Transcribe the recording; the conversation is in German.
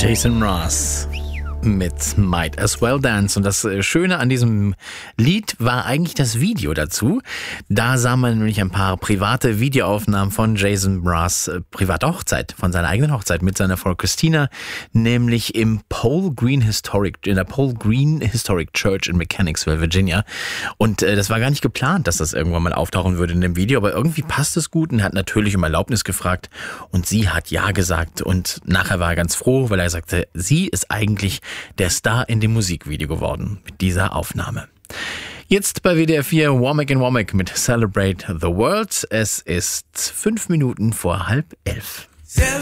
Jason Mraz mit Might As Well Dance. Und das Schöne an diesem Lied war eigentlich das Video dazu. Da sah man nämlich ein paar private Videoaufnahmen von Jason Mraz private Hochzeit, von seiner eigenen Hochzeit mit seiner Frau Christina, nämlich in der Paul Green Historic Church in Mechanicsville, Virginia. Und das war gar nicht geplant, dass das irgendwann mal auftauchen würde in dem Video, aber irgendwie passt es gut und er hat natürlich um Erlaubnis gefragt und sie hat ja gesagt und nachher war er ganz froh, weil er sagte, sie ist eigentlich der Star in dem Musikvideo geworden mit dieser Aufnahme. Jetzt bei WDR 4 Womack in Womack mit Celebrate the World. Es ist 5 Minuten vor 10:30.